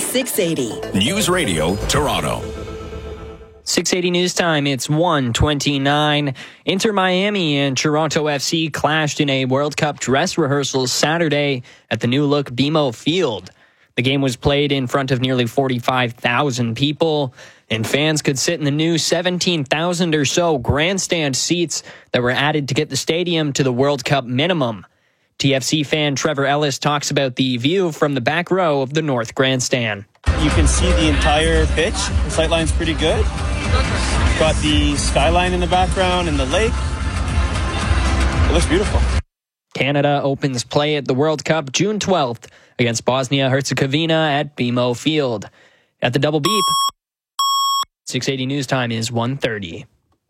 680. News Radio Toronto. 680 News Time, it's 1:29. Inter Miami and Toronto FC clashed in a World Cup dress rehearsal Saturday at the new-look BMO Field. The game was played in front of nearly 45,000 people, and fans could sit in the new 17,000 or so grandstand seats that were added to get the stadium to the World Cup minimum. TFC fan Trevor Ellis talks about the view from the back row of the North Grandstand. You can see the entire pitch. The sightline's pretty good. Got the skyline in the background and the lake. It looks beautiful. Canada opens play at the World Cup June 12th against Bosnia-Herzegovina at BMO Field. At the double beep, 680 News Time is 1:30.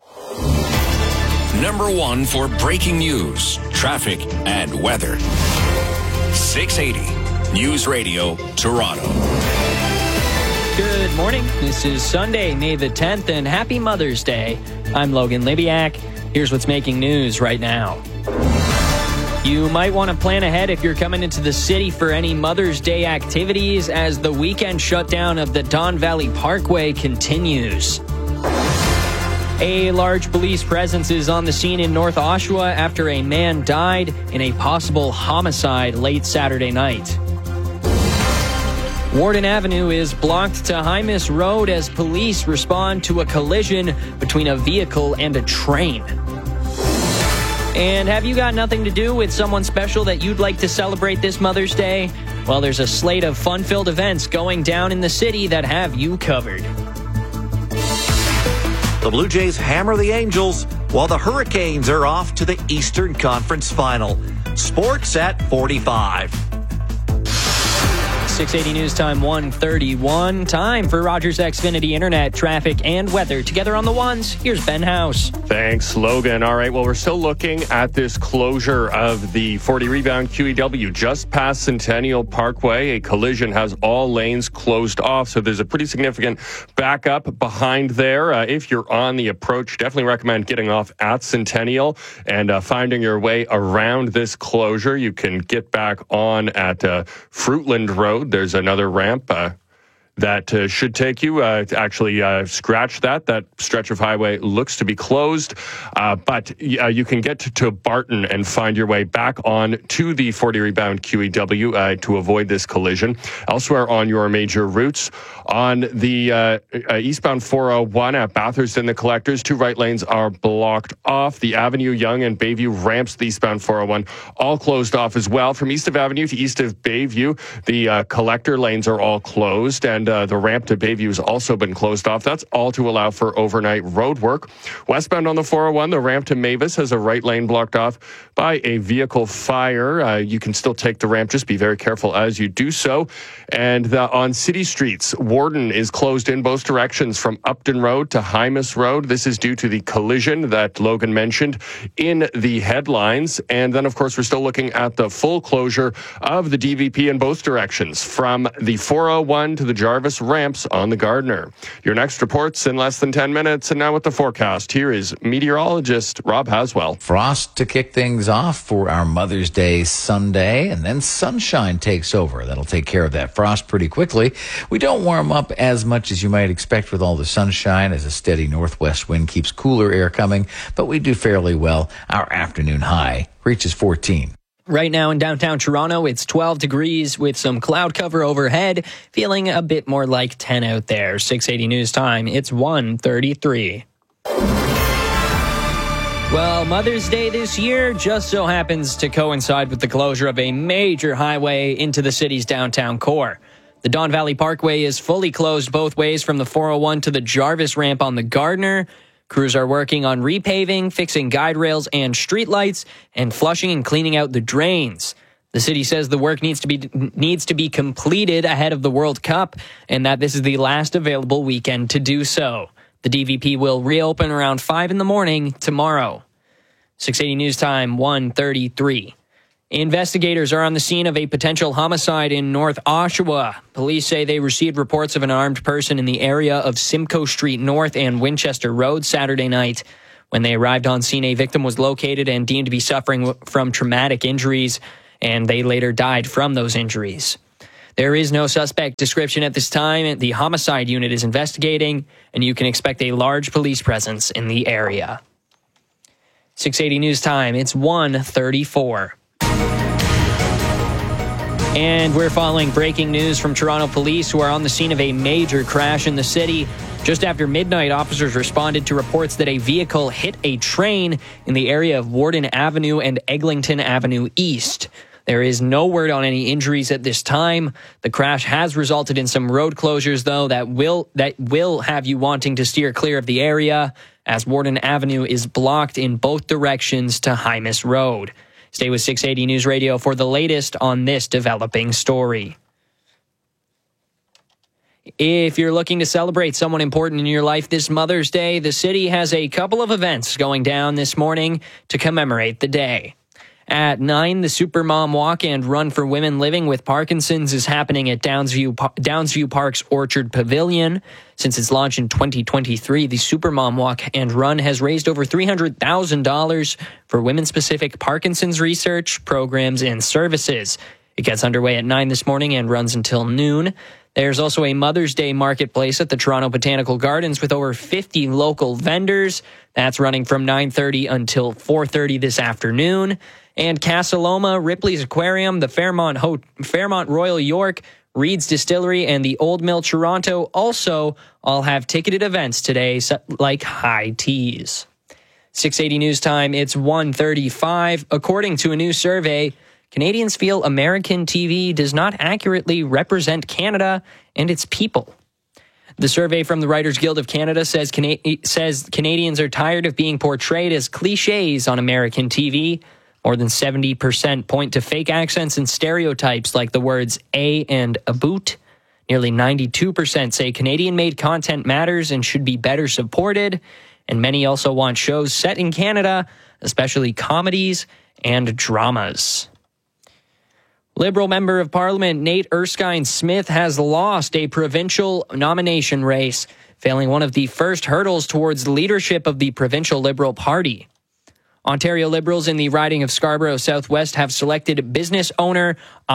Number one for breaking news, traffic, and weather. 680 News Radio Toronto. Good morning. This is Sunday, May the 10th, and happy Mother's Day. I'm Logan Libiak. Here's what's making news right now. You might want to plan ahead if you're coming into the city for any Mother's Day activities as the weekend shutdown of the Don Valley Parkway continues. A large police presence is on the scene in North Oshawa after a man died in a possible homicide late Saturday night. Warden Avenue is blocked to Hymas Road as police respond to a collision between a vehicle and a train. And have you got nothing to do with someone special that you'd like to celebrate this Mother's Day? Well, there's a slate of fun-filled events going down in the city that have you covered. The Blue Jays hammer the Angels, while the Hurricanes are off to the Eastern Conference Final. Sports at 45. 680 News Time, 1:31. Time for Rogers Xfinity Internet, traffic, and weather. Together on the ones, here's Ben House. Thanks, Logan. All right, well, we're still looking at this closure of the 40 rebound QEW just past Centennial Parkway. A collision has all lanes closed off, so there's a pretty significant backup behind there. If you're on the approach, definitely recommend getting off at Centennial and finding your way around this closure. You can get back on at Fruitland Road. There's another ramp that should take you. Actually, scratch that. That stretch of highway looks to be closed, but you can get to Barton and find your way back on to the 40 rebound QEW to avoid this collision. Elsewhere on your major routes, on the eastbound 401 at Bathurst and the Collectors, two right lanes are blocked off. The Avenue, Yonge, and Bayview ramps, the eastbound 401, all closed off as well. From east of Avenue to east of Bayview, the Collector lanes are all closed, and the ramp to Bayview has also been closed off. That's all to allow for overnight road work. Westbound on the 401, the ramp to Mavis has a right lane blocked off by a vehicle fire. You can still take the ramp. Just be very careful as you do so. And on city streets, Warden is closed in both directions from Upton Road to Hymas Road. This is due to the collision that Logan mentioned in the headlines. And then, of course, we're still looking at the full closure of the DVP in both directions from the 401 to the Jarvis ramps on the Gardiner. Your next reports in less than 10 minutes. And now with the forecast, here is meteorologist Rob Haswell. Frost to kick things off for our Mother's Day Sunday, and then sunshine takes over. That'll take care of that frost pretty quickly. We don't warm up as much as you might expect with all the sunshine, as a steady northwest wind keeps cooler air coming, but we do fairly well. Our afternoon high reaches 14. Right now in downtown Toronto, it's 12 degrees with some cloud cover overhead, feeling a bit more like 10 out there. 680 News Time, it's 1:33. Well, Mother's Day this year just so happens to coincide with the closure of a major highway into the city's downtown core. The Don Valley Parkway is fully closed both ways from the 401 to the Jarvis ramp on the Gardiner. Crews are working on repaving, fixing guide rails and streetlights, and flushing and cleaning out the drains. The city says the work needs to be completed ahead of the World Cup, and that this is the last available weekend to do so. The DVP will reopen around 5 in the morning tomorrow. 680 News Time, 1:33. Investigators are on the scene of a potential homicide in North Oshawa. Police say they received reports of an armed person in the area of Simcoe Street North and Winchester Road Saturday night. When they arrived on scene, a victim was located and deemed to be suffering from traumatic injuries, and they later died from those injuries. There is no suspect description at this time. The homicide unit is investigating, and you can expect a large police presence in the area. 680 News Time, it's 1:34. And we're following breaking news from Toronto police who are on the scene of a major crash in the city. Just after midnight, officers responded to reports that a vehicle hit a train in the area of Warden Avenue and Eglinton Avenue East. There is no word on any injuries at this time. The crash has resulted in some road closures, though, that will have you wanting to steer clear of the area, as Warden Avenue is blocked in both directions to Hymas Road. Stay with 680 News Radio for the latest on this developing story. If you're looking to celebrate someone important in your life this Mother's Day, the city has a couple of events going down this morning to commemorate the day. At 9, the Supermom Walk and Run for Women Living with Parkinson's is happening at Downsview Park's Orchard Pavilion. Since its launch in 2023, the Supermom Walk and Run has raised over $300,000 for women-specific Parkinson's research, programs, and services. It gets underway at 9 this morning and runs until noon. There's also a Mother's Day marketplace at the Toronto Botanical Gardens with over 50 local vendors. That's running from 9:30 until 4:30 this afternoon. And Casa Loma, Ripley's Aquarium, the Fairmont Royal York, Reed's Distillery, and the Old Mill Toronto also all have ticketed events today, like high teas. 680 News Time, it's 1:35. According to a new survey, Canadians feel American TV does not accurately represent Canada and its people. The survey from the Writers Guild of Canada says Canadians are tired of being portrayed as cliches on American TV. More than 70% point to fake accents and stereotypes like the words "a" and "aboot." Nearly 92% say Canadian-made content matters and should be better supported. And many also want shows set in Canada, especially comedies and dramas. Liberal Member of Parliament Nate Erskine-Smith has lost a provincial nomination race, failing one of the first hurdles towards leadership of the provincial Liberal Party. Ontario Liberals in the riding of Scarborough Southwest have selected business owner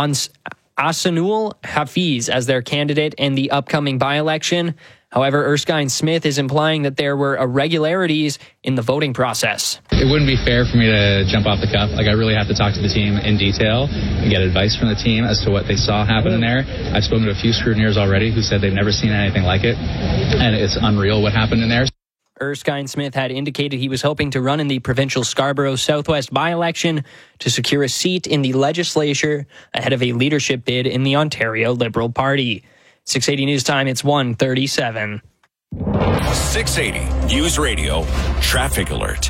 Asanul Hafiz as their candidate in the upcoming by-election. However, Erskine-Smith is implying that there were irregularities in the voting process. It wouldn't be fair for me to jump off the cuff. I really have to talk to the team in detail and get advice from the team as to what they saw happen in there. I've spoken to a few scrutineers already who said they've never seen anything like it, and it's unreal what happened in there. Erskine-Smith had indicated he was hoping to run in the provincial Scarborough Southwest by-election to secure a seat in the legislature ahead of a leadership bid in the Ontario Liberal Party. 680 News Time, it's 1:37. 680 News Radio Traffic Alert.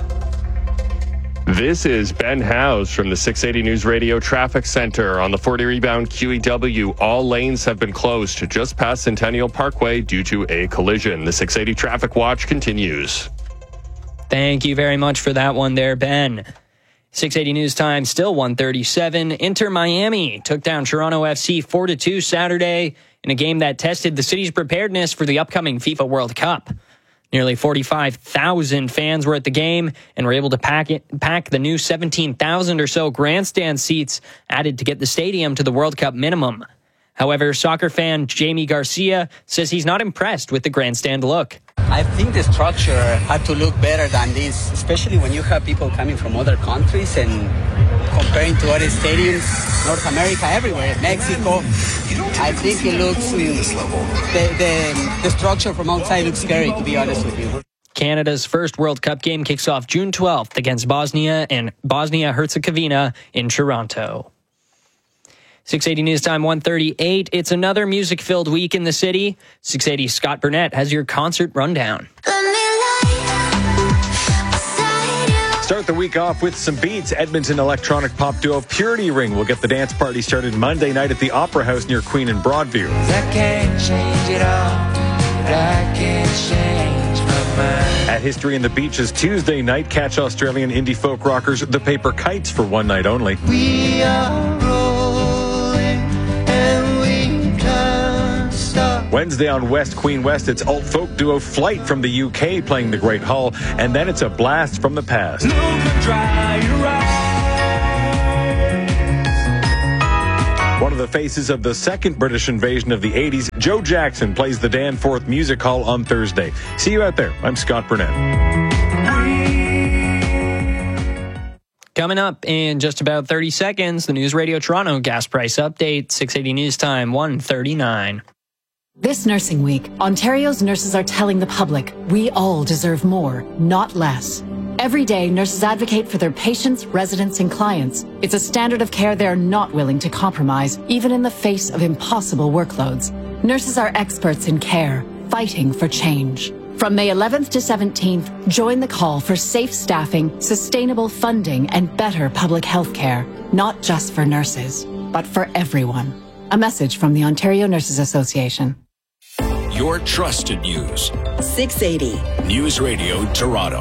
This is Ben Howes from the 680 News Radio Traffic Center. On the 40 rebound QEW, all lanes have been closed just past Centennial Parkway due to a collision. The 680 Traffic Watch continues. Thank you very much for that one there, Ben. 680 News Time, still 1:37. Inter Miami took down Toronto FC 4-2 Saturday in a game that tested the city's preparedness for the upcoming FIFA World Cup. Nearly 45,000 fans were at the game and were able to pack the new 17,000 or so grandstand seats added to get the stadium to the World Cup minimum. However, soccer fan Jamie Garcia says he's not impressed with the grandstand look. I think the structure had to look better than this, especially when you have people coming from other countries and comparing to other stadiums, North America, everywhere, Mexico. I think it looks, the structure from outside looks scary, to be honest with you. Canada's first World Cup game kicks off June 12th against Bosnia and Bosnia-Herzegovina in Toronto. 680 News Time, 1:38. It's another music-filled week in the city. 680 Scott Burnett has your concert rundown. Start the week off with some beats. Edmonton electronic pop duo Purity Ring will get the dance party started Monday night at the Opera House near Queen and Broadview. I can't change it all, but I can change my mind. At History in the Beaches Tuesday night, catch Australian indie folk rockers The Paper Kites for one night only. We are rolling and we can't stop. Wednesday on West Queen West, it's alt folk duo Flight from the UK playing the Great Hall, and then it's a blast from the past. One of the faces of the second British invasion of the 80s, Joe Jackson, plays the Danforth Music Hall on Thursday. See you out there. I'm Scott Burnett. Coming up in just about 30 seconds, the News Radio Toronto gas price update, 680 News Time, 1:39. This nursing week, Ontario's nurses are telling the public we all deserve more, not less. Every day, nurses advocate for their patients, residents, and clients. It's a standard of care they're not willing to compromise, even in the face of impossible workloads. Nurses are experts in care, fighting for change. From May 11th to 17th, join the call for safe staffing, sustainable funding, and better public health care, not just for nurses, but for everyone. A message from the Ontario Nurses Association. Your trusted news. 680. News Radio Toronto.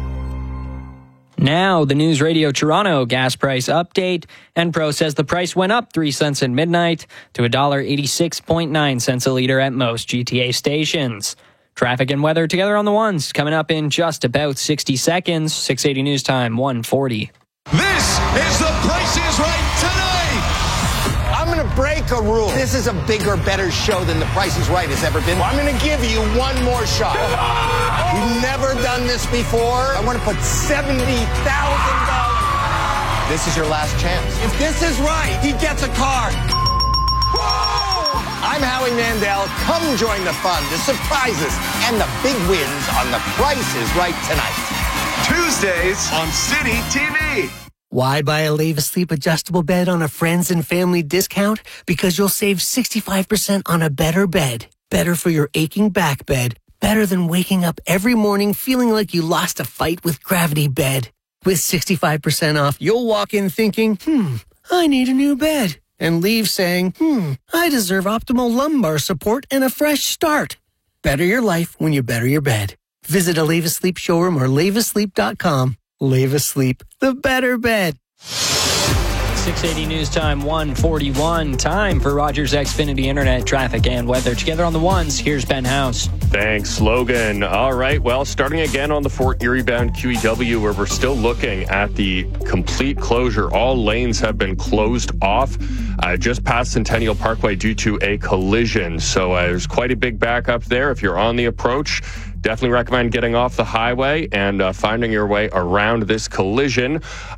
Now, the News Radio Toronto gas price update. Enpro says the price went up 3 cents at midnight to $1.86.9 a litre at most GTA stations. Traffic and weather together on the ones coming up in just about 60 seconds. 680 News Time, 1:40. This is The Price is Right tonight. I'm going to break a rule. This is a bigger, better show than The Price is Right has ever been. I'm going to give you one more shot. We've never done this before. I want to put $70,000. This is your last chance. If this is right, he gets a car. Whoa! I'm Howie Mandel. Come join the fun, the surprises, and the big wins on The Price is Right tonight. Tuesdays on City TV. Why buy a Leave Asleep adjustable bed on a friends and family discount? Because you'll save 65% on a better bed. Better for your aching back bed. Better than waking up every morning feeling like you lost a fight with Gravity Bed. With 65% off, you'll walk in thinking, I need a new bed. And leave saying, I deserve optimal lumbar support and a fresh start. Better your life when you better your bed. Visit a Leave Asleep showroom or leaveasleep.com. Leave Asleep, the better bed. 680 News Time, 1:41. Time for Rogers Xfinity Internet traffic and weather. Together on the ones, here's Ben House. Thanks, Logan. All right, well, starting again on the Fort Erie bound QEW, where we're still looking at the complete closure. All lanes have been closed off just past Centennial Parkway due to a collision. So there's quite a big backup there. If you're on the approach, definitely recommend getting off the highway and finding your way around this collision.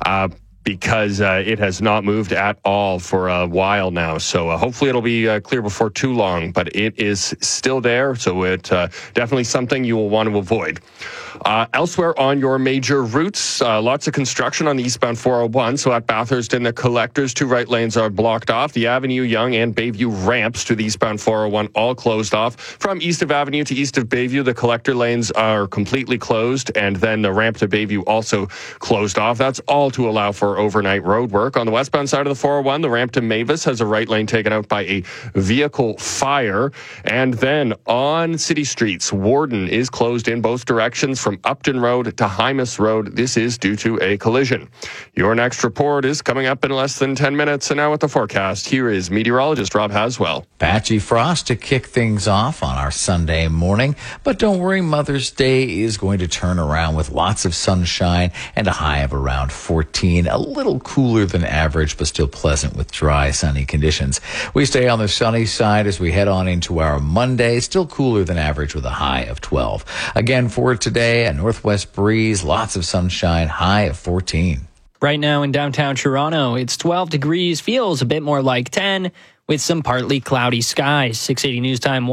Because it has not moved at all for a while now. So hopefully it'll be clear before too long, but it is still there. So it definitely something you will want to avoid. Elsewhere on your major routes, lots of construction on the eastbound 401. So at Bathurst and the Collectors, 2 right lanes are blocked off. The Avenue Yonge and Bayview ramps to the eastbound 401 all closed off. From east of Avenue to east of Bayview, the collector lanes are completely closed, and then the ramp to Bayview also closed off. That's all to allow for overnight road work. On the westbound side of the 401, the ramp to Mavis has a right lane taken out by a vehicle fire. And then on city streets, Warden is closed in both directions from Upton Road to Hymas Road. This is due to a collision. Your next report is coming up in less than 10 minutes. And now with the forecast, here is meteorologist Rob Haswell. Patchy frost to kick things off on our Sunday morning. But don't worry, Mother's Day is going to turn around with lots of sunshine and a high of around 14. A little cooler than average, but still pleasant with dry, sunny conditions. We stay on the sunny side as we head on into our Monday. Still cooler than average with a high of 12. Again, for today, a northwest breeze, lots of sunshine, high of 14. Right now in downtown Toronto, it's 12 degrees, feels a bit more like 10, with some partly cloudy skies. 680 News Time,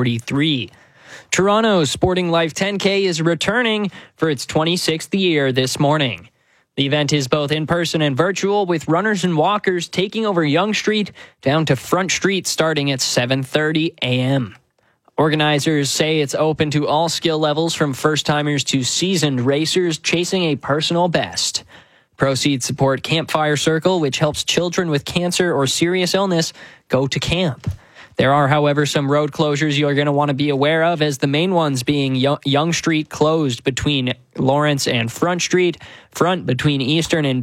1:43. Toronto's Sporting Life 10K is returning for its 26th year this morning. The event is both in-person and virtual, with runners and walkers taking over Yonge Street down to Front Street starting at 7:30 a.m. Organizers say it's open to all skill levels, from first-timers to seasoned racers chasing a personal best. Proceeds support Campfire Circle, which helps children with cancer or serious illness go to camp. There are, however, some road closures you're going to want to be aware of, as the main ones being Yonge Street closed between Lawrence and Front Street, Front between Eastern and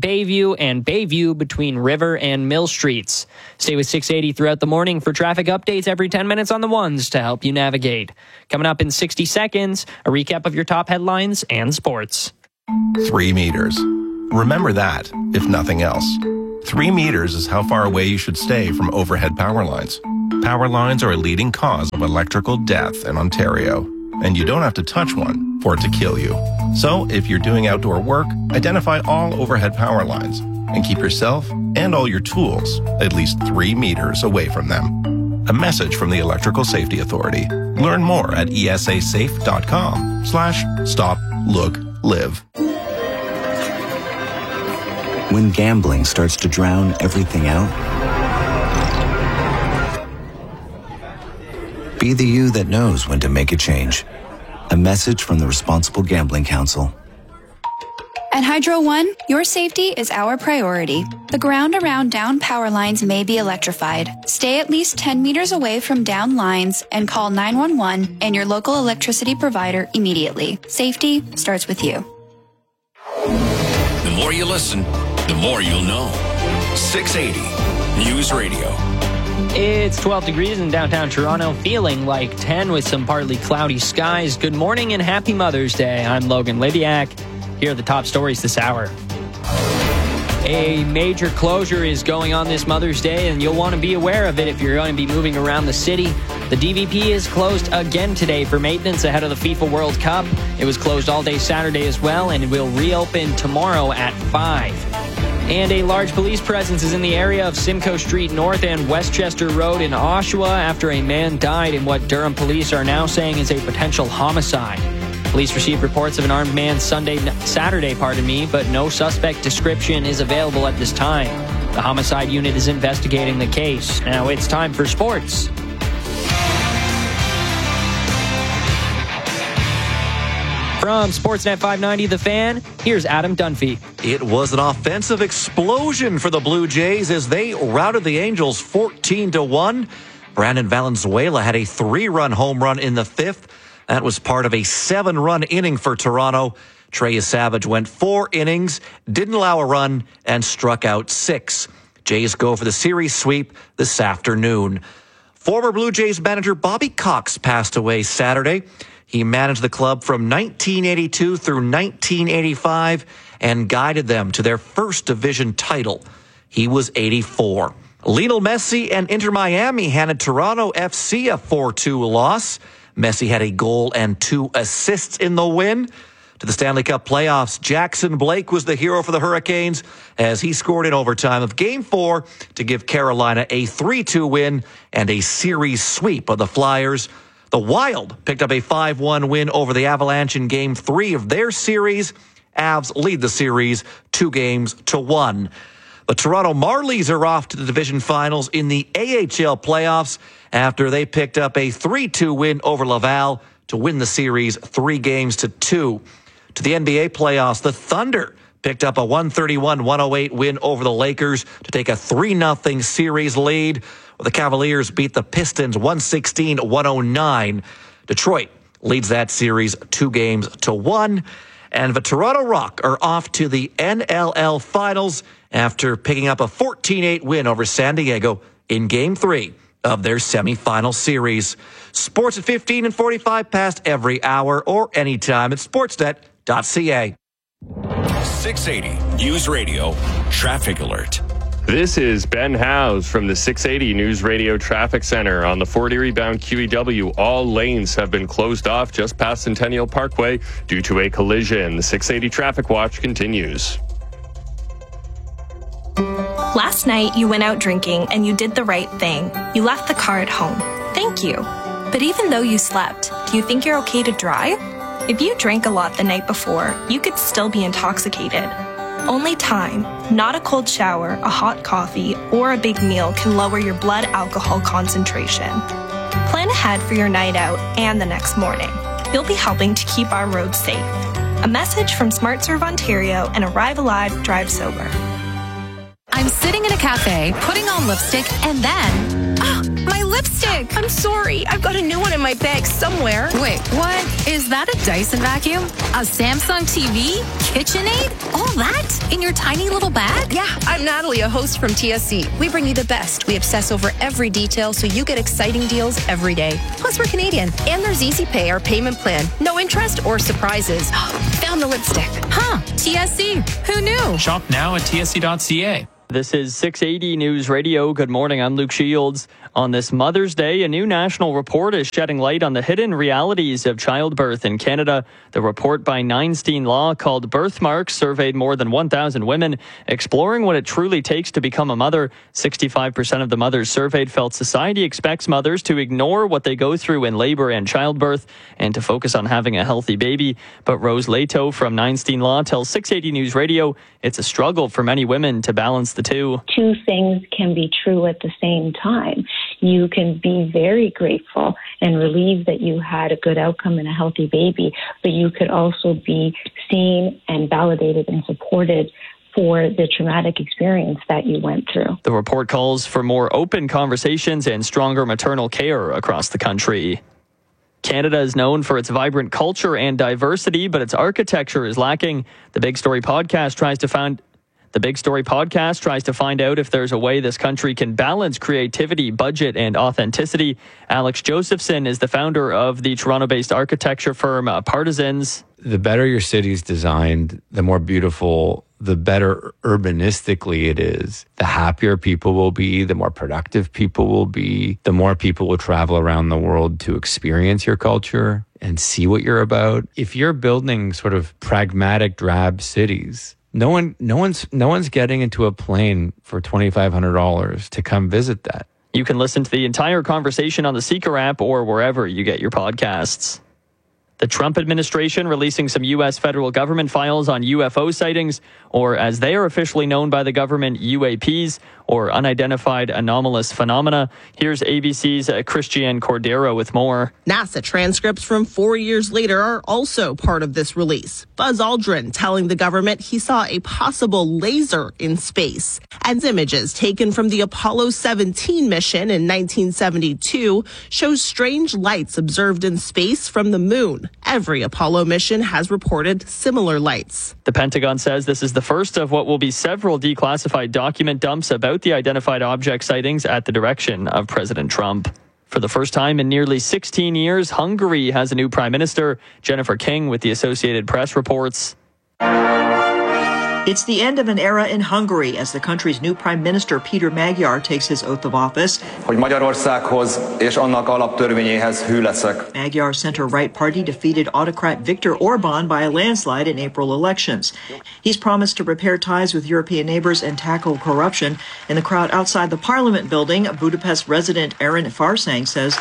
Bayview between River and Mill Streets. Stay with 680 throughout the morning for traffic updates every 10 minutes on the ones to help you navigate. Coming up in 60 seconds, a recap of your top headlines and sports. 3 meters. Remember that, if nothing else. 3 meters is how far away you should stay from overhead power lines. Power lines are a leading cause of electrical death in Ontario, and you don't have to touch one for it to kill you. So, if you're doing outdoor work, identify all overhead power lines and keep yourself and all your tools at least 3 meters away from them. A message from the Electrical Safety Authority. Learn more at esasafe.com/stop-look-live. When gambling starts to drown everything out, be the you that knows when to make a change. A message from the Responsible Gambling Council. At Hydro One, your safety is our priority. The ground around down power lines may be electrified. Stay at least 10 meters away from down lines and call 911 and your local electricity provider immediately. Safety starts with you. The more you listen, the more you'll know. 680 News Radio. It's 12 degrees in downtown Toronto, feeling like 10 with some partly cloudy skies. Good morning and happy Mother's Day. I'm Logan Liviak. Here are the top stories this hour. A major closure is going on this Mother's Day, and you'll want to be aware of it if you're going to be moving around the city. The DVP is closed again today for maintenance ahead of the FIFA World Cup. It was closed all day Saturday as well, and it will reopen tomorrow at 5. And a large police presence is in the area of Simcoe Street North and Westchester Road in Oshawa after a man died in what Durham police are now saying is a potential homicide. Police received reports of an armed man Saturday, but no suspect description is available at this time. The homicide unit is investigating the case. Now it's time for sports. From Sportsnet 590, The Fan, here's Adam Dunphy. It was an offensive explosion for the Blue Jays as they routed the Angels 14-1. Brandon Valenzuela had a 3-run home run in the 5th. That was part of a 7-run inning for Toronto. Trey Savage went 4 innings, didn't allow a run, and struck out 6. Jays go for the series sweep this afternoon. Former Blue Jays manager Bobby Cox passed away Saturday. He managed the club from 1982 through 1985 and guided them to their first division title. He was 84. Lionel Messi and Inter Miami handed Toronto FC a 4-2 loss. Messi had a goal and 2 assists in the win. To the Stanley Cup playoffs, Jackson Blake was the hero for the Hurricanes as he scored in overtime of Game 4 to give Carolina a 3-2 win and a series sweep of the Flyers. The Wild picked up a 5-1 win over the Avalanche in Game 3 of their series. Avs lead the series 2-1. The Toronto Marlies are off to the division finals in the AHL playoffs after they picked up a 3-2 win over Laval to win the series 3-2. To the NBA playoffs, the Thunder picked up a 131-108 win over the Lakers to take a 3-0 series lead. The Cavaliers beat the Pistons 116-109. Detroit leads that series 2-1. And the Toronto Rock are off to the NLL Finals after picking up a 14-8 win over San Diego in Game 3 of their semifinal series. Sports at 15 and 45 past every hour or anytime at sportsnet.ca. 680 News Radio Traffic Alert. This is Ben Howes from the 680 News Radio Traffic Center. On the 40 bound QEW, all lanes have been closed off just past Centennial Parkway due to a collision. The 680 Traffic Watch continues. Last night, you went out drinking and you did the right thing. You left the car at home. Thank you. But even though you slept, do you think you're okay to drive? If you drank a lot the night before, you could still be intoxicated. Only time, not a cold shower, a hot coffee, or a big meal can lower your blood alcohol concentration. Plan ahead for your night out and the next morning. You'll be helping to keep our roads safe. A message from SmartServe Ontario and Arrive Alive, Drive Sober. I'm sitting in a cafe, putting on lipstick, and then... my lipstick! I'm sorry, I've got a new one in my bag somewhere. Wait, what? Is that a Dyson vacuum? A Samsung TV? KitchenAid? All that? In your tiny little bag? Yeah, I'm Natalie, a host from TSC. We bring you the best. We obsess over every detail so you get exciting deals every day. Plus, we're Canadian. And there's Easy Pay, our payment plan. No interest or surprises. Found the lipstick. Huh, TSC. Who knew? Shop now at tsc.ca. This is 680 News Radio. Good morning. I'm Luke Shields. On this Mother's Day, a new national report is shedding light on the hidden realities of childbirth in Canada. The report by Neinstein Law, called Birthmarks, surveyed more than 1,000 women, exploring what it truly takes to become a mother. 65% of the mothers surveyed felt society expects mothers to ignore what they go through in labor and childbirth and to focus on having a healthy baby. But Rose Leto from Neinstein Law tells 680 News Radio it's a struggle for many women to balance the two. Two things can be true at the same time. You can be very grateful and relieved that you had a good outcome and a healthy baby, but you could also be seen and validated and supported for the traumatic experience that you went through. The report calls for more open conversations and stronger maternal care across the country. Canada is known for its vibrant culture and diversity, but its architecture is lacking. The Big Story podcast tries to find out if there's a way this country can balance creativity, budget, and authenticity. Alex Josephson is the founder of the Toronto-based architecture firm Partisans. The better your city's designed, the more beautiful, the better urbanistically it is. The happier people will be, the more productive people will be, the more people will travel around the world to experience your culture and see what you're about. If you're building sort of pragmatic, drab cities, no one's getting into a plane for $2,500 to come visit that. You can listen to the entire conversation on the Seeker app or wherever you get your podcasts. The Trump administration releasing some U.S. federal government files on UFO sightings, or as they are officially known by the government, UAPs, or unidentified anomalous phenomena. Here's ABC's Christiane Cordero with more. NASA transcripts from 4 years later are also part of this release. Buzz Aldrin telling the government he saw a possible laser in space. And images taken from the Apollo 17 mission in 1972 shows strange lights observed in space from the moon. Every Apollo mission has reported similar lights. The Pentagon says this is the first of what will be several declassified document dumps about the identified object sightings at the direction of President Trump. For the first time in nearly 16 years, Hungary has a new prime minister. Jennifer King with the Associated Press reports. It's the end of an era in Hungary as the country's new Prime Minister Peter Magyar takes his oath of office. Hogy Magyarországhoz és annak alaptörvényéhez hű leszek. Magyar's center-right party defeated autocrat Viktor Orban by a landslide in April elections. He's promised to repair ties with European neighbors and tackle corruption. In the crowd outside the Parliament building, Budapest resident Aaron Farsang says,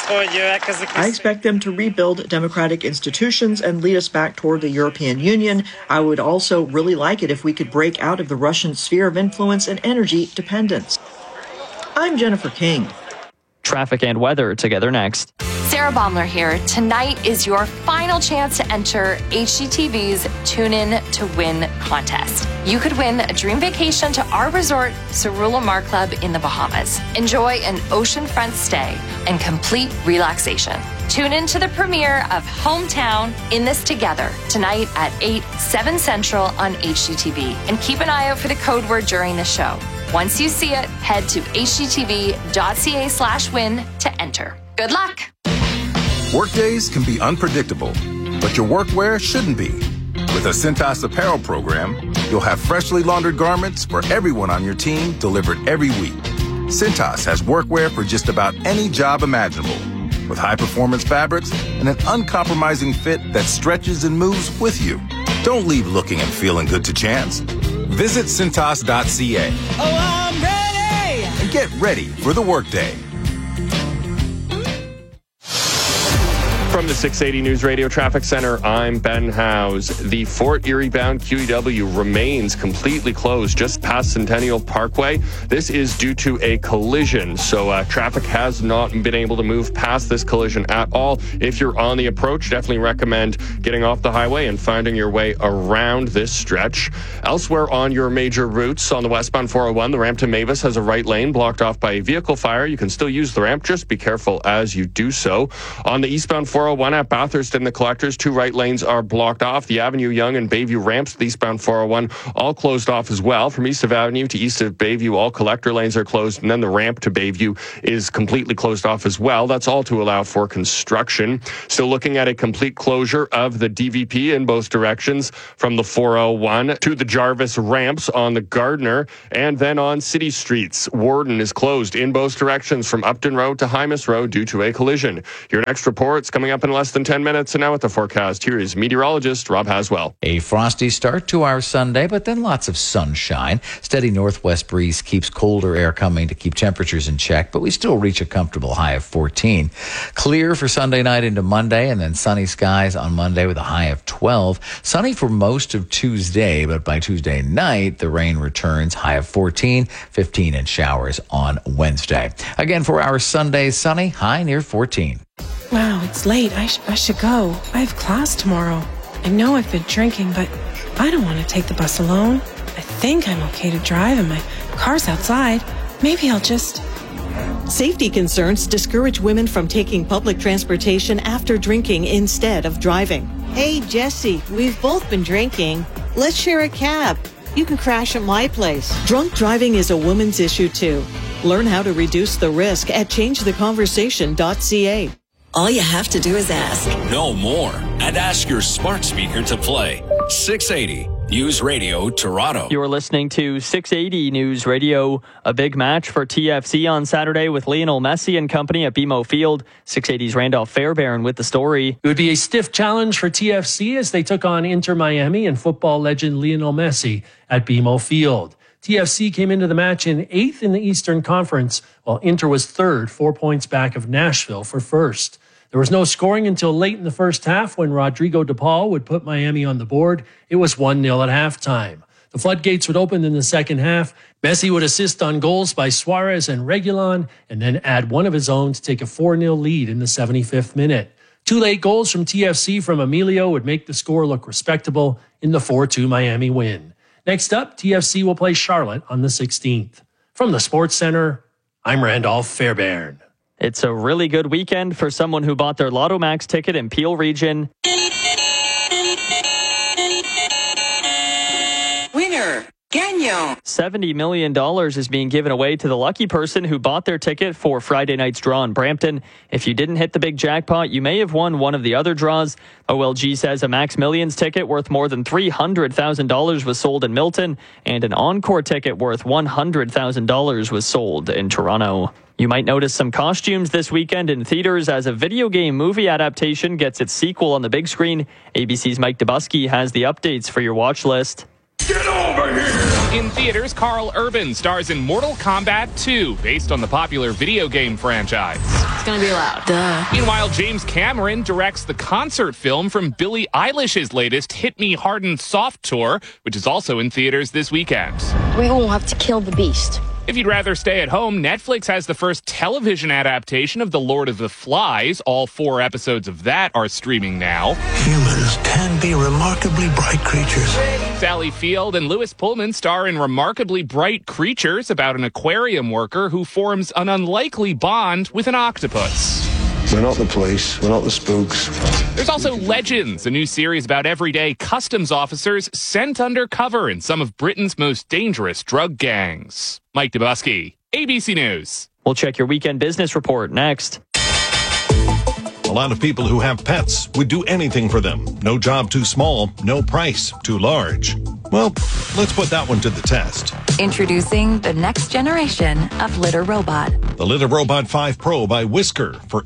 I expect them to rebuild democratic institutions and lead us back toward the European Union. I would also really like it if we could break out of the Russian sphere of influence and energy dependence. I'm Jennifer King. Traffic and weather together next. Sarah Baumler here. Tonight is your final chance to enter HGTV's Tune In to Win contest. You could win a dream vacation to our resort, Cerula Mar Club in the Bahamas. Enjoy an oceanfront stay and complete relaxation. Tune in to the premiere of Hometown In This Together tonight at 8, 7 Central on HGTV. And keep an eye out for the code word during the show. Once you see it, head to hgtv.ca/win to enter. Good luck. Workdays can be unpredictable, but your workwear shouldn't be. With a Cintas apparel program, you'll have freshly laundered garments for everyone on your team delivered every week. Cintas has workwear for just about any job imaginable, with high-performance fabrics and an uncompromising fit that stretches and moves with you. Don't leave looking and feeling good to chance. Visit Cintas.ca. Oh, I'm ready! And get ready for the workday. From the 680 News Radio Traffic Center, I'm Ben Howes. The Fort Erie-bound QEW remains completely closed just past Centennial Parkway. This is due to a collision, so traffic has not been able to move past this collision at all. If you're on the approach, definitely recommend getting off the highway and finding your way around this stretch. Elsewhere on your major routes, on the westbound 401, the ramp to Mavis has a right lane blocked off by a vehicle fire. You can still use the ramp, just be careful as you do so. On the eastbound 401, 401 at Bathurst and the Collectors, 2 right lanes are blocked off. The Avenue Yonge and Bayview ramps to the eastbound 401 all closed off as well. From east of Avenue to east of Bayview, all collector lanes are closed, and then the ramp to Bayview is completely closed off as well. That's all to allow for construction. Still looking at a complete closure of the DVP in both directions from the 401 to the Jarvis ramps on the Gardner, and then on city streets. Warden is closed in both directions from Upton Road to Hymas Road due to a collision. Your next report's coming up in less than 10 minutes, and now with the forecast, here is meteorologist Rob Haswell. A frosty start to our Sunday, but then lots of sunshine. Steady northwest breeze keeps colder air coming to keep temperatures in check, but we still reach a comfortable high of 14. Clear for Sunday night into Monday, and then sunny skies on Monday with a high of 12. Sunny for most of Tuesday, but by Tuesday night, the rain returns, high of 14, 15 in showers on Wednesday. Again, for our Sunday, sunny, high near 14. Wow, it's late. I should go. I have class tomorrow. I know I've been drinking, but I don't want to take the bus alone. I think I'm okay to drive, and my car's outside. Maybe I'll just... Safety concerns discourage women from taking public transportation after drinking instead of driving. Hey, Jesse, we've both been drinking. Let's share a cab. You can crash at my place. Drunk driving is a woman's issue, too. Learn how to reduce the risk at changetheconversation.ca. All you have to do is ask. Know more and ask your smart speaker to play 680 News Radio Toronto. You're listening to 680 News Radio. A big match for TFC on Saturday with Lionel Messi and company at BMO Field. 680's Randolph Fairbairn with the story. It would be a stiff challenge for TFC as they took on Inter Miami and football legend Lionel Messi at BMO Field. TFC came into the match in 8th in the Eastern Conference, while Inter was 3rd, 4 points back of Nashville for 1st. There was no scoring until late in the first half when Rodrigo de Paul would put Miami on the board. It was 1-0 at halftime. The floodgates would open in the second half. Messi would assist on goals by Suarez and Reguilon, and then add one of his own to take a 4-0 lead in the 75th minute. 2 late goals from TFC from Emilio would make the score look respectable in the 4-2 Miami win. Next up, TFC will play Charlotte on the 16th. From the Sports Center, I'm Randolph Fairbairn. It's a really good weekend for someone who bought their Lotto Max ticket in Peel Region. Winner, Gagnon. $70 million is being given away to the lucky person who bought their ticket for Friday night's draw in Brampton. If you didn't hit the big jackpot, you may have won one of the other draws. OLG says a Max Millions ticket worth more than $300,000 was sold in Milton, and an Encore ticket worth $100,000 was sold in Toronto. You might notice some costumes this weekend in theaters as a video game movie adaptation gets its sequel on the big screen. ABC's Mike Dubusky has the updates for your watch list. Get over here! In theaters, Carl Urban stars in Mortal Kombat 2, based on the popular video game franchise. It's gonna be loud. Duh. Meanwhile, James Cameron directs the concert film from Billie Eilish's latest Hit Me Hard and Soft tour, which is also in theaters this weekend. We won't have to kill the beast. If you'd rather stay at home, Netflix has the first television adaptation of The Lord of the Flies. All 4 episodes of that are streaming now. Humans can be remarkably bright creatures. Sally Field and Lewis Pullman star in Remarkably Bright Creatures about an aquarium worker who forms an unlikely bond with an octopus. We're not the police. We're not the spooks. There's also Legends, a new series about everyday customs officers sent undercover in some of Britain's most dangerous drug gangs. Mike Dubusky, ABC News. We'll check your weekend business report next. A lot of people who have pets would do anything for them. No job too small, no price too large. Well, let's put that one to the test. Introducing the next generation of Litter Robot. The Litter Robot 5 Pro by Whisker for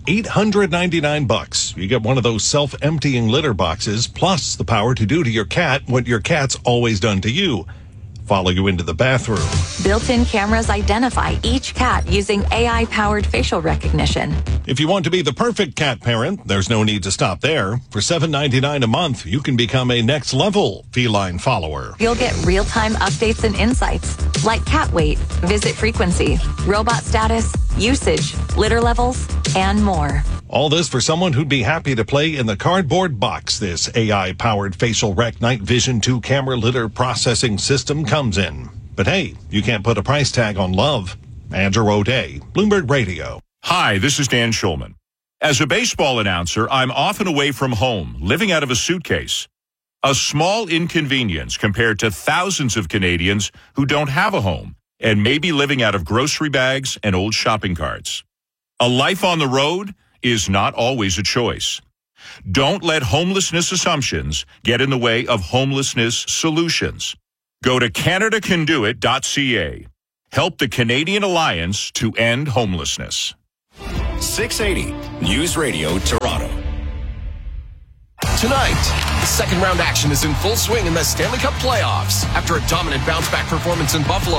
$899. You get one of those self-emptying litter boxes, plus the power to do to your cat what your cat's always done to you. Follow you into the bathroom. Built-in cameras identify each cat using AI-powered facial recognition. If you want to be the perfect cat parent, there's no need to stop there. For $7.99 a month, you can become a next-level feline follower. You'll get real-time updates and insights, like cat weight, visit frequency, robot status, usage, litter levels, and more. All this for someone who'd be happy to play in the cardboard box this AI-powered facial rec night vision 2 camera litter processing system comes in. But hey, you can't put a price tag on love. Andrew O'Day, Bloomberg Radio. Hi, this is Dan Schulman. As a baseball announcer, I'm often away from home, living out of a suitcase. A small inconvenience compared to thousands of Canadians who don't have a home and may be living out of grocery bags and old shopping carts. A life on the road is not always a choice. Don't let homelessness assumptions get in the way of homelessness solutions. Go to CanadaCanDoIt.ca. Help the Canadian Alliance to End Homelessness. 680 News Radio Toronto. Tonight, the second round action is in full swing in the Stanley Cup playoffs. After a dominant bounce-back performance in Buffalo,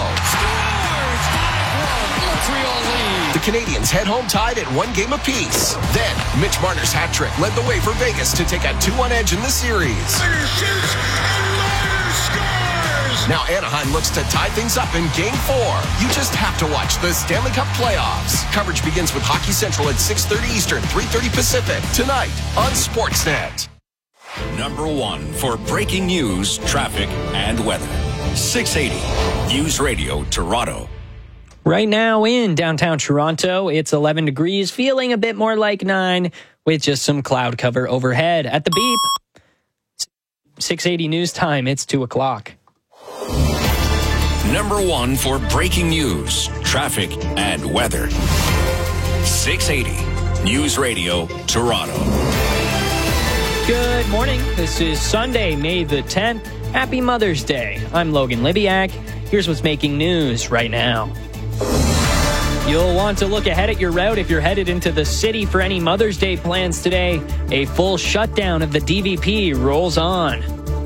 the Canadians head home tied at 1 game apiece. Then, Mitch Marner's hat trick led the way for Vegas to take a 2-1 edge in the series. Now Anaheim looks to tie things up in Game 4. You just have to watch the Stanley Cup playoffs. Coverage begins with Hockey Central at 6:30 Eastern, 3:30 Pacific. Tonight on Sportsnet. Number 1 for breaking news, traffic, and weather. 680 News Radio Toronto. Right now in downtown Toronto, it's 11 degrees, feeling a bit more like 9 with just some cloud cover overhead. At the beep, 680 news time, it's 2 o'clock. Number 1 for breaking news, traffic, and weather. 680 News Radio Toronto. Good morning. This is Sunday, May the 10th. Happy Mother's Day. I'm Logan Libiak. Here's what's making news right now. You'll want to look ahead at your route if you're headed into the city for any Mother's Day plans today. A full shutdown of the DVP rolls on.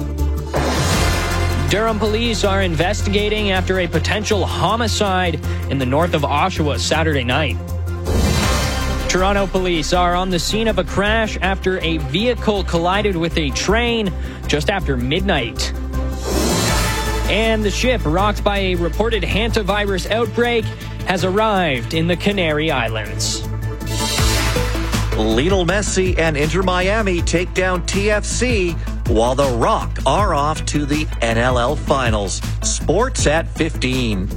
Durham police are investigating after a potential homicide in the north of Oshawa Saturday night. Toronto police are on the scene of a crash after a vehicle collided with a train just after midnight. And the ship, rocked by a reported hantavirus outbreak, has arrived in the Canary Islands. Lionel Messi and Inter Miami take down TFC, while the Rock are off to the NLL Finals. Sports at 15.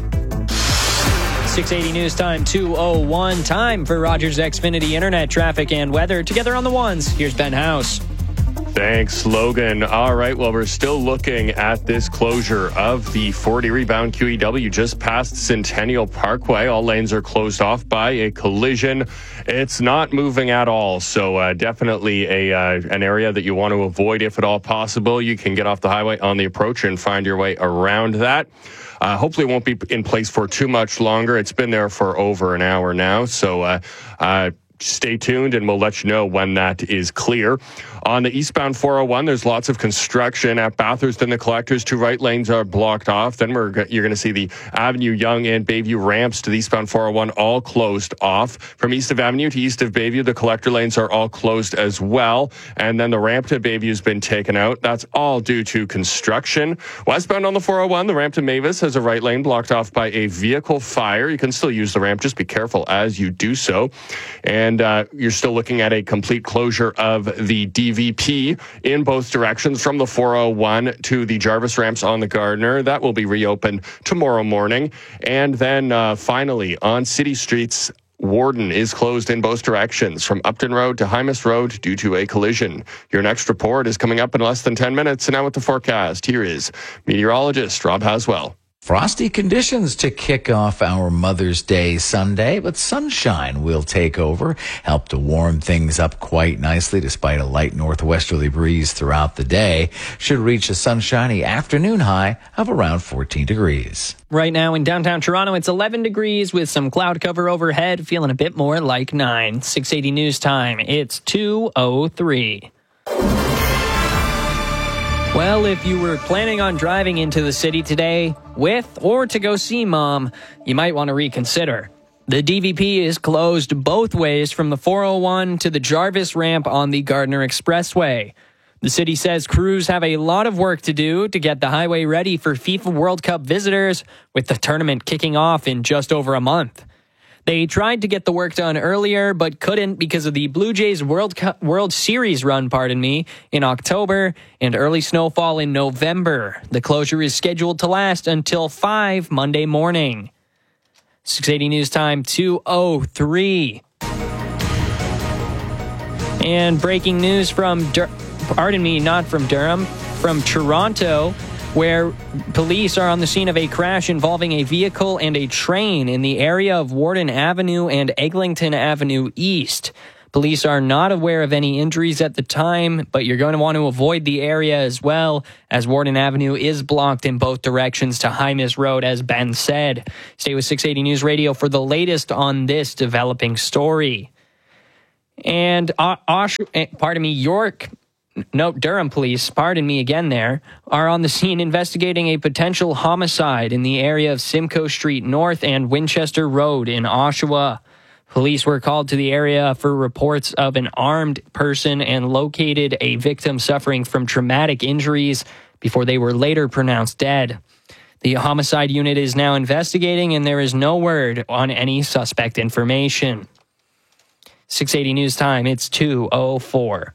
680 news time, 2:01 time for Rogers Xfinity Internet traffic and weather. Together on the ones, here's Ben House. Thanks, Logan. All right, well, we're still looking at this closure of the 40 rebound QEW just past Centennial Parkway. All lanes are closed off by a collision. It's not moving at all, so definitely an area that you want to avoid if at all possible. You can get off the highway on the approach and find your way around that. Hopefully it won't be in place for too much longer. It's been there for over an hour now, so stay tuned and we'll let you know when that is clear. On the eastbound 401, there's lots of construction at Bathurst and the Collectors. 2 right lanes are blocked off. Then you're going to see the Avenue Yonge and Bayview ramps to the eastbound 401 all closed off. From east of Avenue to east of Bayview, the collector lanes are all closed as well. And then the ramp to Bayview has been taken out. That's all due to construction. Westbound on the 401, the ramp to Mavis has a right lane blocked off by a vehicle fire. You can still use the ramp. Just be careful as you do so. And you're still looking at a complete closure of the DVP in both directions from the 401 to the Jarvis ramps on the Gardiner. That will be reopened tomorrow morning. And then finally on city streets, Warden is closed in both directions from Upton Road to Hymas Road due to a collision. Your next report is coming up in less than 10 minutes. And now with the forecast, here is meteorologist Rob Haswell. Frosty conditions to kick off our Mother's Day Sunday, but sunshine will take over, help to warm things up quite nicely despite a light northwesterly breeze throughout the day. Should reach a sunshiny afternoon high of around 14 degrees. Right now in downtown Toronto, it's 11 degrees with some cloud cover overhead, feeling a bit more like 9. 680 news time, it's 2:03. Well, if you were planning on driving into the city today with or to go see Mom, you might want to reconsider. The DVP is closed both ways from the 401 to the Jarvis ramp on the Gardiner Expressway. The city says crews have a lot of work to do to get the highway ready for FIFA World Cup visitors, with the tournament kicking off in just over a month. They tried to get the work done earlier, but couldn't because of the Blue Jays World Series run, in October and early snowfall in November. The closure is scheduled to last until 5 Monday morning. 680 news time, 2:03. And breaking news from, not from Durham, from Toronto, where police are on the scene of a crash involving a vehicle and a train in the area of Warden Avenue and Eglinton Avenue East. Police are not aware of any injuries at the time, but you're going to want to avoid the area as well, as Warden Avenue is blocked in both directions to Hymas Road, as Ben said. Stay with 680 News Radio for the latest on this developing story. And Durham police, are on the scene investigating a potential homicide in the area of Simcoe Street North and Winchester Road in Oshawa. Police were called to the area for reports of an armed person and located a victim suffering from traumatic injuries before they were later pronounced dead. The homicide unit is now investigating, and there is no word on any suspect information. 680 News Time, it's 2:04.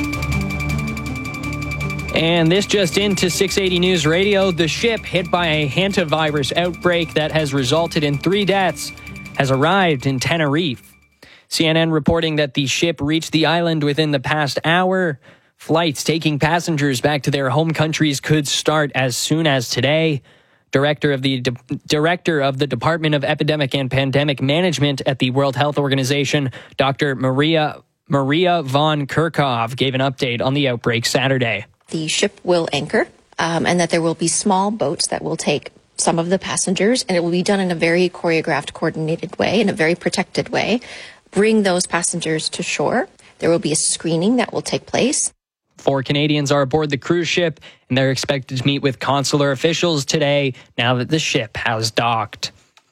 And this just into 680 News Radio. The ship hit by a hantavirus outbreak that has resulted in 3 deaths has arrived in Tenerife. CNN reporting that the ship reached the island within the past hour. Flights taking passengers back to their home countries could start as soon as today. Director of the Department of Epidemic and Pandemic Management at the World Health Organization, Dr. Maria von Kerkhove, gave an update on the outbreak Saturday. The ship will anchor, and that there will be small boats that will take some of the passengers, and it will be done in a very choreographed, coordinated way, in a very protected way. Bring those passengers to shore. There will be a screening that will take place. 4 Canadians are aboard the cruise ship, and they're expected to meet with consular officials today now that the ship has docked.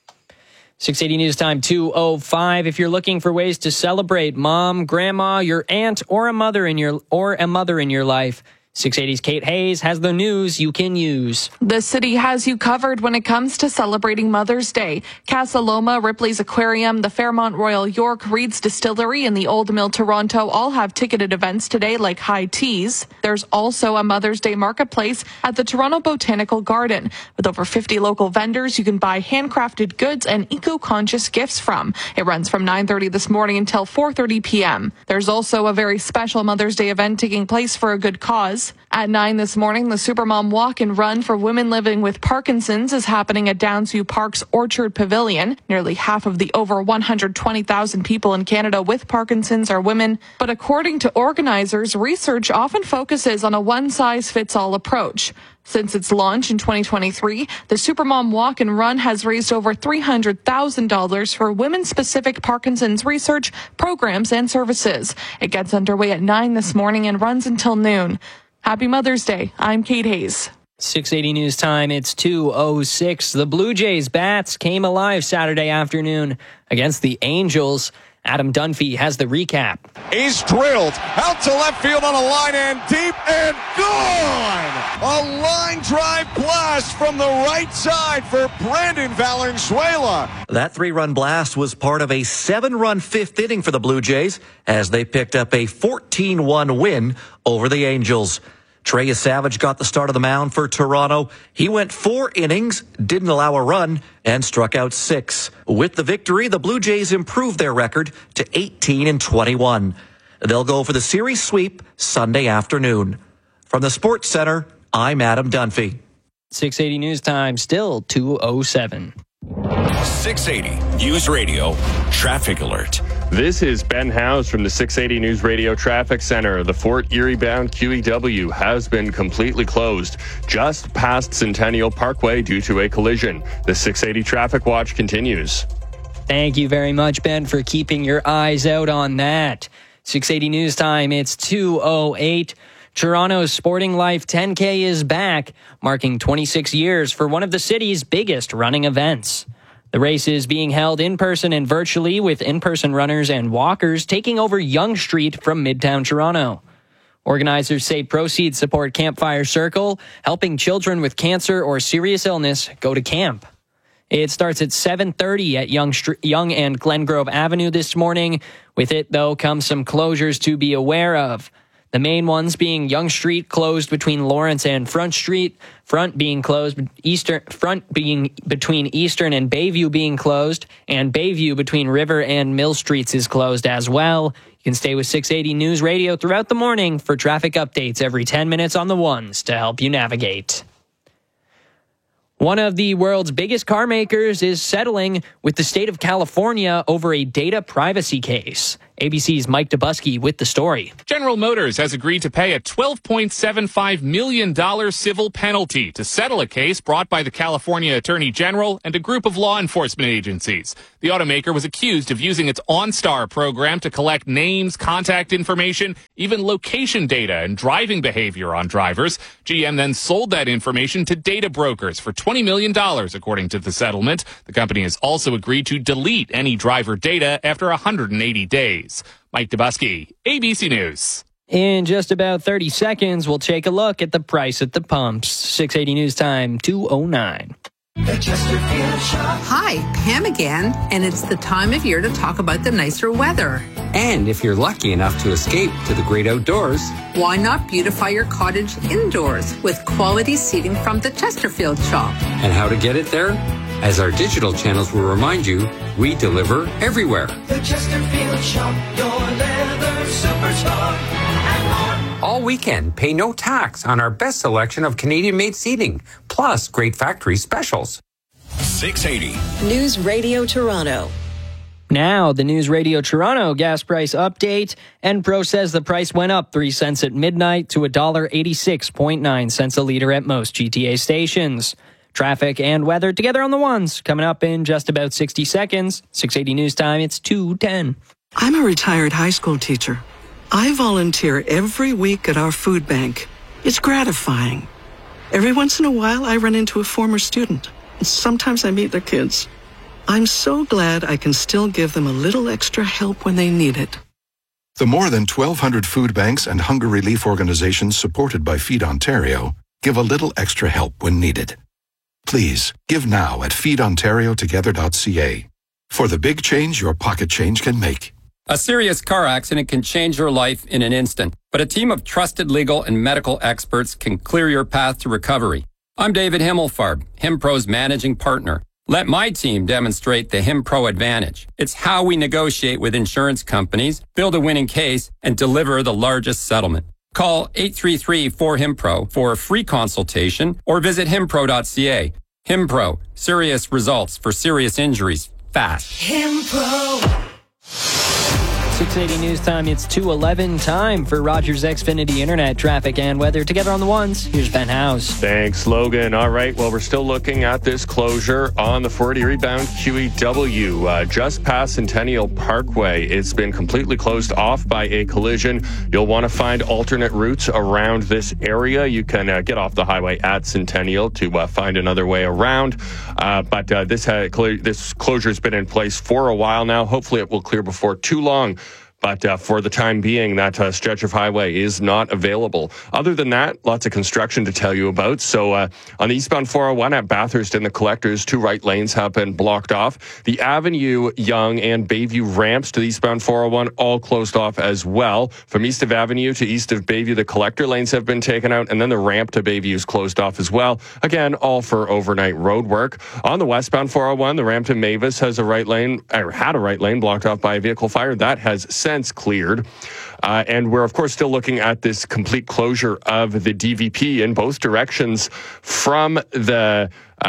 680 News Time, 2:05. If you're looking for ways to celebrate mom, grandma, your aunt, or a mother in your life, 680's Kate Hayes has the news you can use. The city has you covered when it comes to celebrating Mother's Day. Casa Loma, Ripley's Aquarium, the Fairmont Royal York, Reed's Distillery, and the Old Mill Toronto all have ticketed events today like high teas. There's also a Mother's Day marketplace at the Toronto Botanical Garden. With over 50 local vendors, you can buy handcrafted goods and eco-conscious gifts from. It runs from 9:30 this morning until 4:30 p.m. There's also a very special Mother's Day event taking place for a good cause. At 9 this morning, the Supermom Walk and Run for women living with Parkinson's is happening at Downsview Park's Orchard Pavilion. Nearly half of the over 120,000 people in Canada with Parkinson's are women. But according to organizers, research often focuses on a one-size-fits-all approach. Since its launch in 2023, the Supermom Walk and Run has raised over $300,000 for women-specific Parkinson's research, programs, and services. It gets underway at 9 this morning and runs until noon. Happy Mother's Day. I'm Kate Hayes. 680 News Time, it's 2:06. The Blue Jays bats came alive Saturday afternoon against the Angels. Adam Dunphy has the recap. He's drilled out to left field on a line and deep and gone! A line drive blast from the right side for Brandon Valenzuela. That 3-run blast was part of a 7-run 5th inning for the Blue Jays as they picked up a 14-1 win over the Angels. Trey Savage got the start of the mound for Toronto. He went 4 innings, didn't allow a run, and struck out 6. With the victory, the Blue Jays improved their record to 18-21. They'll go for the series sweep Sunday afternoon. From the Sports Center, I'm Adam Dunphy. 680 News Time, still 2:07. 680 News Radio Traffic Alert. This is Ben Howes from the 680 News Radio Traffic Center. The Fort Erie-bound QEW has been completely closed just past Centennial Parkway due to a collision. The 680 Traffic Watch continues. Thank you very much, Ben, for keeping your eyes out on that. 680 News Time, it's 2:08. Toronto's Sporting Life 10K is back, marking 26 years for one of the city's biggest running events. The race is being held in person and virtually, with in-person runners and walkers taking over Yonge Street from Midtown Toronto. Organizers say proceeds support Campfire Circle, helping children with cancer or serious illness go to camp. It starts at 7:30 at Yonge and Glengrove Avenue this morning. With it, though, comes some closures to be aware of. The main ones being Yonge Street closed between Lawrence and Front Street, Front being between Eastern and Bayview being closed, and Bayview between River and Mill Streets is closed as well. You can stay with 680 News Radio throughout the morning for traffic updates every 10 minutes on the ones to help you navigate. One of the world's biggest car makers is settling with the state of California over a data privacy case. ABC's Mike Dubusky with the story. General Motors has agreed to pay a $12.75 million civil penalty to settle a case brought by the California Attorney General and a group of law enforcement agencies. The automaker was accused of using its OnStar program to collect names, contact information, even location data and driving behavior on drivers. GM then sold that information to data brokers for $20 million, according to the settlement. The company has also agreed to delete any driver data after 180 days. Mike Dubusky, ABC News. In just about 30 seconds, we'll take a look at the price at the pumps. 680 News Time, 2:09. Hi, Pam again, and it's the time of year to talk about the nicer weather. And if you're lucky enough to escape to the great outdoors, why not beautify your cottage indoors with quality seating from the Chesterfield Shop? And how to get it there? As our digital channels will remind you, we deliver everywhere. The Chesterfield Shop, your leather superstar, and more. All weekend, pay no tax on our best selection of Canadian-made seating, plus great factory specials. 680 News Radio Toronto. Now, the News Radio Toronto gas price update. Enpro says the price went up 3 cents at midnight to $1.86.9 a liter at most GTA stations. Traffic and weather together on the ones, coming up in just about 60 seconds. 680 News Time, it's 2:10. I'm a retired high school teacher. I volunteer every week at our food bank. It's gratifying. Every once in a while, I run into a former student. And sometimes I meet their kids. I'm so glad I can still give them a little extra help when they need it. The more than 1,200 food banks and hunger relief organizations supported by Feed Ontario give a little extra help when needed. Please, give now at feedontariotogether.ca for the big change your pocket change can make. A serious car accident can change your life in an instant, but a team of trusted legal and medical experts can clear your path to recovery. I'm David Himmelfarb, HimPro's managing partner. Let my team demonstrate the HimPro advantage. It's how we negotiate with insurance companies, build a winning case, and deliver the largest settlement. Call 833-4HIMPRO for a free consultation or visit himpro.ca. HimPro, serious results for serious injuries, fast. HimPro. 680 News Time, it's 2:11. Time for Rogers Xfinity Internet traffic and weather together on the ones. Here's Ben House. Thanks, Logan. All right, well, we're still looking at this closure on the 40 rebound QEW just past Centennial Parkway. It's been completely closed off by a collision. You'll want to find alternate routes around this area. You can get off the highway at Centennial to find another way around. But this closure has been in place for a while now. Hopefully it will clear before too long. But for the time being, that stretch of highway is not available. Other than that, lots of construction to tell you about. So on the eastbound 401 at Bathurst and the Collectors, 2 right lanes have been blocked off. The Avenue, Yonge, and Bayview ramps to the eastbound 401 all closed off as well. From east of Avenue to east of Bayview, the Collector lanes have been taken out, and then the ramp to Bayview is closed off as well. Again, all for overnight road work. On the westbound 401, the ramp to Mavis has a right lane, or had a right lane blocked off by a vehicle fire. That has since cleared. And we're, of course, still looking at this complete closure of the DVP in both directions from the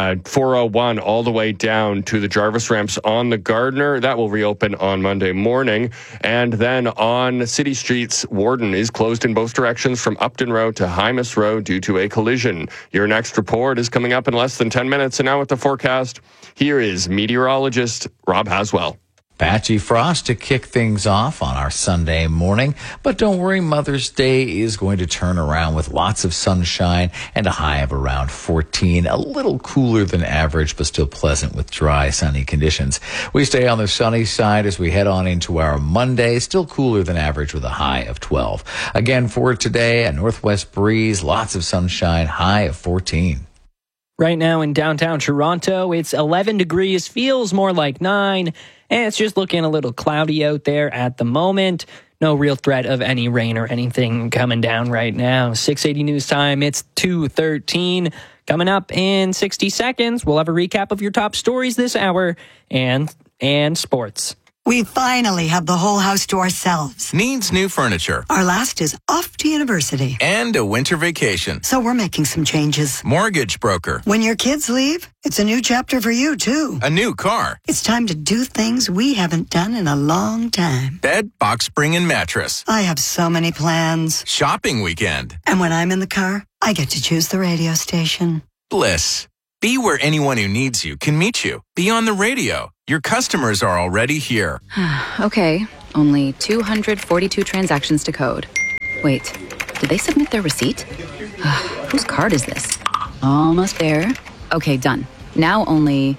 401 all the way down to the Jarvis ramps on the Gardner. That will reopen on Monday morning. And then on City Streets, Warden is closed in both directions from Upton Road to Hymas Road due to a collision. Your next report is coming up in less than 10 minutes. And now with the forecast, here is meteorologist Rob Haswell. Patchy frost to kick things off on our Sunday morning. But don't worry, Mother's Day is going to turn around with lots of sunshine and a high of around 14. A little cooler than average, but still pleasant with dry, sunny conditions. We stay on the sunny side as we head on into our Monday. Still cooler than average with a high of 12. Again, for today, a northwest breeze, lots of sunshine, high of 14. Right now in downtown Toronto, it's 11 degrees, feels more like 9. And it's just looking a little cloudy out there at the moment. No real threat of any rain or anything coming down right now. 680 News Time, it's 2:13. Coming up in 60 seconds, we'll have a recap of your top stories this hour and sports. We finally have the whole house to ourselves. Needs new furniture. Our last is off to university. And a winter vacation. So we're making some changes. Mortgage broker. When your kids leave, it's a new chapter for you, too. A new car. It's time to do things we haven't done in a long time. Bed, box spring, and mattress. I have so many plans. Shopping weekend. And when I'm in the car, I get to choose the radio station. Bliss. Be where anyone who needs you can meet you. Be on the radio. Your customers are already here. Okay, only 242 transactions to code. Wait, did they submit their receipt? Whose card is this? Almost there. Okay, done. Now only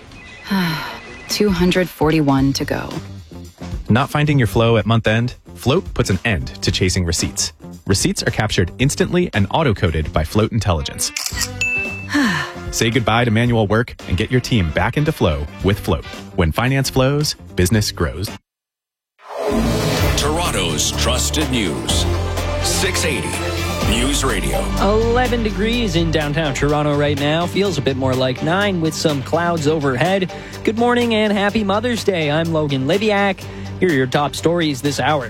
241 to go. Not finding your flow at month end? Float puts an end to chasing receipts. Receipts are captured instantly and auto-coded by Float Intelligence. Say goodbye to manual work and get your team back into flow with Float. When finance flows, business grows. Toronto's trusted news. 680 News Radio. 11 degrees in downtown Toronto right now. Feels a bit more like 9 with some clouds overhead. Good morning and happy Mother's Day. I'm Logan Liviak. Here are your top stories this hour.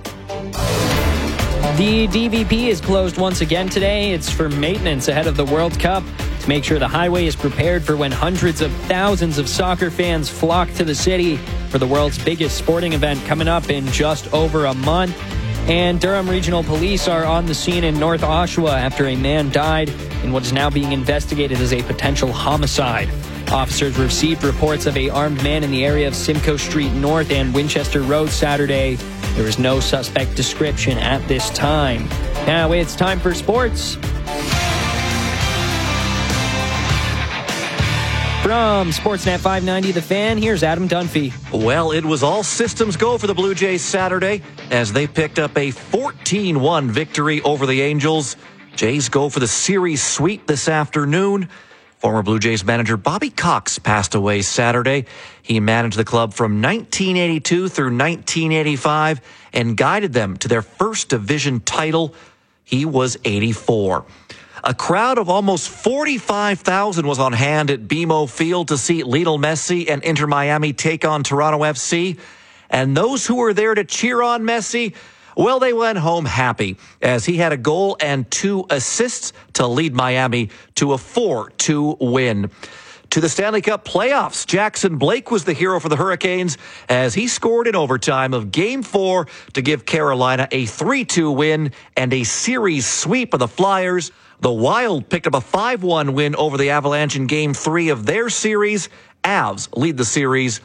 The DVP is closed once again today. It's for maintenance ahead of the World Cup. To make sure the highway is prepared for when hundreds of thousands of soccer fans flock to the city for the world's biggest sporting event coming up in just over a month. And Durham Regional Police are on the scene in North Oshawa after a man died in what is now being investigated as a potential homicide. Officers received reports of an armed man in the area of Simcoe Street North and Winchester Road Saturday. There is no suspect description at this time. Now it's time for sports. From Sportsnet 590 The Fan, here's Adam Dunphy. Well, it was all systems go for the Blue Jays Saturday as they picked up a 14-1 victory over the Angels. Jays go for the series sweep this afternoon. Former Blue Jays manager Bobby Cox passed away Saturday. He managed the club from 1982 through 1985 and guided them to their first division title. He was 84. A crowd of almost 45,000 was on hand at BMO Field to see Lionel Messi and Inter Miami take on Toronto FC. And those who were there to cheer on Messi, well, they went home happy as he had a goal and 2 assists to lead Miami to a 4-2 win. To the Stanley Cup playoffs, Jackson Blake was the hero for the Hurricanes as he scored in overtime of Game 4 to give Carolina a 3-2 win and a series sweep of the Flyers. The Wild picked up a 5-1 win over the Avalanche in Game 3 of their series. Avs lead the series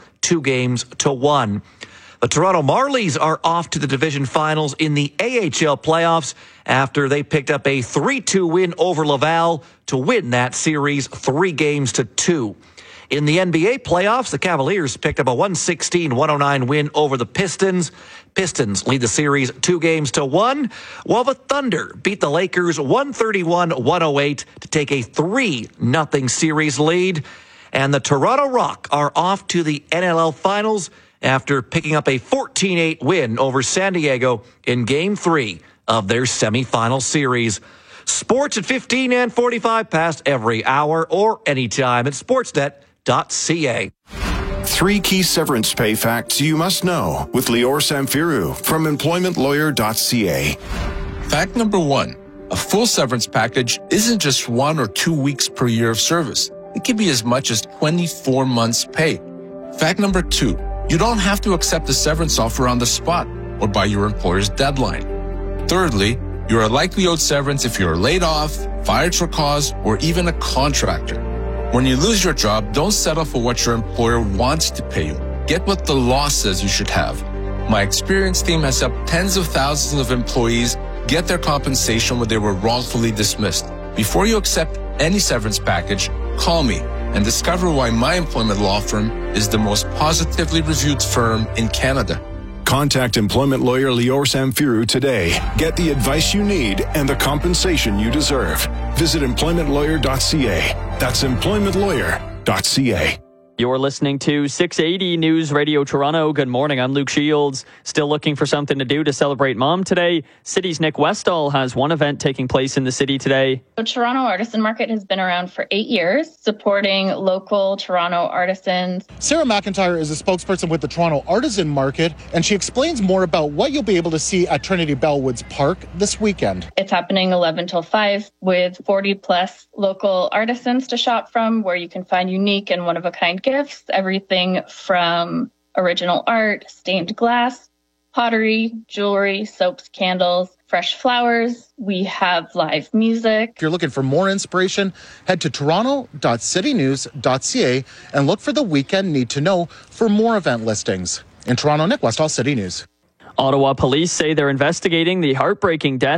2-1. The Toronto Marlies are off to the division finals in the AHL playoffs after they picked up a 3-2 win over Laval to win that series 3-2. In the NBA playoffs, the Cavaliers picked up a 116-109 win over the Pistons. Pistons lead the series 2-1, while the Thunder beat the Lakers 131-108 to take a 3-0 series lead. And the Toronto Rock are off to the NLL finals after picking up a 14-8 win over San Diego in Game 3 of their semifinal series. Sports at 15 and 45 past every hour or anytime at sportsnet.ca. 3 key severance pay facts you must know with Lior Samfiru from employmentlawyer.ca. Fact number 1, a full severance package isn't just 1 or 2 weeks per year of service. It can be as much as 24 months' pay. Fact number 2, you don't have to accept a severance offer on the spot or by your employer's deadline. Thirdly, you are likely owed severance if you are laid off, fired for cause, or even a contractor. When you lose your job, don't settle for what your employer wants to pay you. Get what the law says you should have. My experienced team has helped tens of thousands of employees get their compensation when they were wrongfully dismissed. Before you accept any severance package, call me and discover why my employment law firm is the most positively reviewed firm in Canada. Contact employment lawyer Lior Samfiru today. Get the advice you need and the compensation you deserve. Visit employmentlawyer.ca. That's employmentlawyer.ca. You're listening to 680 News Radio Toronto. Good morning. I'm Luke Shields. Still looking for something to do to celebrate Mom today? City's Nick Westall has one event taking place in the city today. The Toronto Artisan Market has been around for 8 years, supporting local Toronto artisans. Sarah McIntyre is a spokesperson with the Toronto Artisan Market, and she explains more about what you'll be able to see at Trinity Bellwoods Park this weekend. It's happening 11 till 5 with 40 plus local artisans to shop from, where you can find unique and one-of-a-kind gifts, everything from original art, stained glass, pottery, jewelry, soaps, candles, fresh flowers. We have live music. If you're looking for more inspiration, head to toronto.citynews.ca and look for the weekend Need to Know for more event listings. In Toronto, Nick Westall, City News. Ottawa police say they're investigating the heartbreaking death